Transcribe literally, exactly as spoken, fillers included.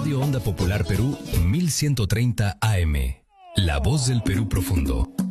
Radio Onda Popular Perú mil ciento treinta A M. La voz del Perú profundo.